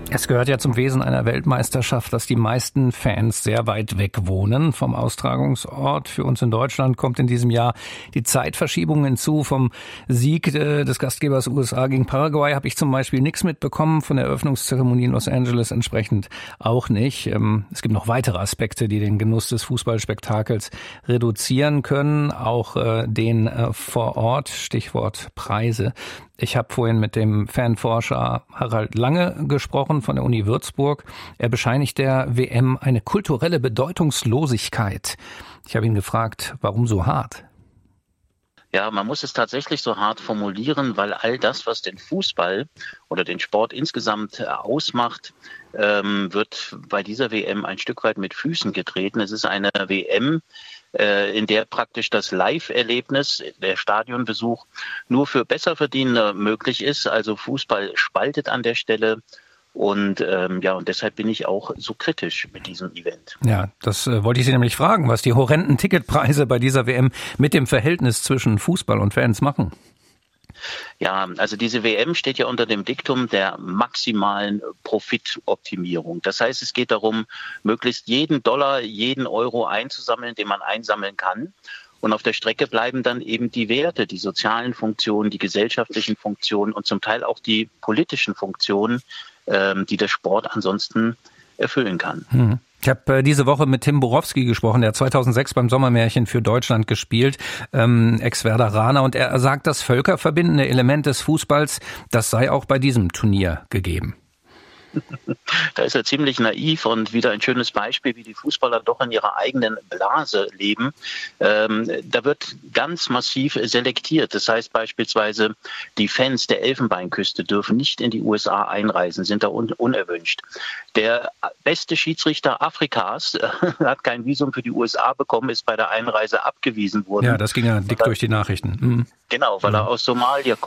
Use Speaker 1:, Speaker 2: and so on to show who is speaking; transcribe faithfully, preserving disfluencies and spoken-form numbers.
Speaker 1: Es gehört ja zum Wesen einer Weltmeisterschaft, dass die meisten Fans sehr weit weg wohnen vom Austragungsort. Für uns in Deutschland kommt in diesem Jahr die Zeitverschiebung hinzu. Vom Sieg des Gastgebers U S A gegen Paraguay habe ich zum Beispiel nichts mitbekommen, von der Eröffnungszeremonie in Los Angeles entsprechend auch nicht. Es gibt noch weitere Aspekte, die den Genuss des Fußballspektakels reduzieren können, auch den vor Ort, Stichwort Preise. Ich habe vorhin mit dem Fanforscher Harald Lange gesprochen von der Uni Würzburg. Er bescheinigt der W M eine kulturelle Bedeutungslosigkeit. Ich habe ihn gefragt, warum so hart?
Speaker 2: Ja, man muss es tatsächlich so hart formulieren, weil all das, was den Fußball oder den Sport insgesamt ausmacht, ähm, wird bei dieser W M ein Stück weit mit Füßen getreten. Es ist eine W M, äh, in der praktisch das Live-Erlebnis, der Stadionbesuch, nur für Besserverdienende möglich ist. Also Fußball spaltet an der Stelle. Und ähm, ja, und deshalb bin ich auch so kritisch mit diesem Event.
Speaker 1: Ja, das äh, wollte ich Sie nämlich fragen, was die horrenden Ticketpreise bei dieser W M mit dem Verhältnis zwischen Fußball und Fans machen.
Speaker 2: Ja, also diese W M steht ja unter dem Diktum der maximalen Profitoptimierung. Das heißt, es geht darum, möglichst jeden Dollar, jeden Euro einzusammeln, den man einsammeln kann. Und auf der Strecke bleiben dann eben die Werte, die sozialen Funktionen, die gesellschaftlichen Funktionen und zum Teil auch die politischen Funktionen, ähm, die der Sport ansonsten erfüllen kann.
Speaker 1: Hm. Ich habe äh, diese Woche mit Tim Borowski gesprochen, der zweitausendsechs beim Sommermärchen für Deutschland gespielt, ähm, Ex-Werderaner, und er sagt, das völkerverbindende Element des Fußballs, das sei auch bei diesem Turnier gegeben.
Speaker 2: Da ist er ziemlich naiv und wieder ein schönes Beispiel, wie die Fußballer doch in ihrer eigenen Blase leben. Ähm, da wird ganz massiv selektiert. Das heißt beispielsweise, die Fans der Elfenbeinküste dürfen nicht in die U S A einreisen, sind da un- unerwünscht. Der beste Schiedsrichter Afrikas äh, hat kein Visum für die U S A bekommen, ist bei der Einreise abgewiesen worden.
Speaker 1: Ja, das ging ja dick durch die Nachrichten. Mhm.
Speaker 2: Genau, weil er aus Somalia kommt.